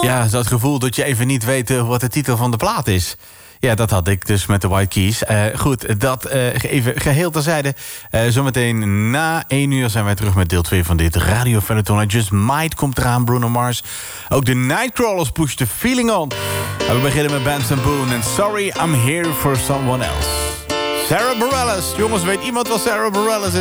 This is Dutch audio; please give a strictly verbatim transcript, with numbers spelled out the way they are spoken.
Ja, dat gevoel dat je even niet weet uh, wat de titel van de plaat is. Ja, dat had ik dus met de White Keys. Uh, goed, dat uh, even geheel terzijde. Uh, zometeen na één uur zijn wij terug met deel twee van dit Radio Feuilleton. I Just Might komt eraan, Bruno Mars. Ook de Nightcrawlers push the feeling on. En we beginnen met Benson Boone en Sorry I'm Here for Someone Else. Sarah Bareilles. Jongens, weet iemand wat Sarah Bareilles is?